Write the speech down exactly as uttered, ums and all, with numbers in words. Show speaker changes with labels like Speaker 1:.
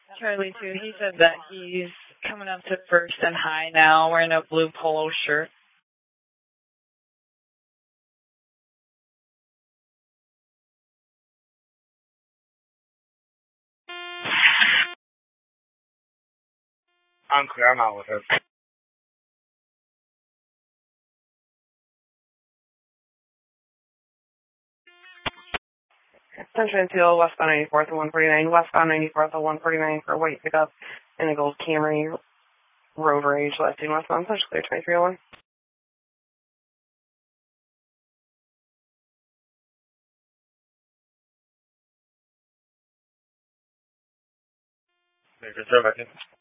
Speaker 1: Charlie too. He said that he's coming up to First and High now, wearing a blue polo shirt.
Speaker 2: Unclear. I'm out with it.
Speaker 3: Sunshine Seal, westbound ninety-fourth and one forty-nine, westbound ninety-fourth and one forty-nine for a white pickup and a gold Camry, road rage, last seen westbound, Central Clear twenty-three oh one.
Speaker 2: Reserve, I think.